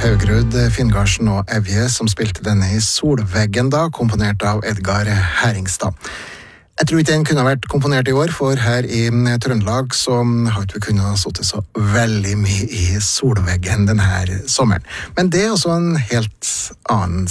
Haugerud, Finngarsen og Evje som spilte denne i Solveggen da, komponert av Edgar Herringstad. Jeg tror ikke den kunne vært komponert i år, for her i Trøndelag så har ikke vi kunnet sitte så veldig mye i Solveggen denne sommeren. Men det er også en helt annen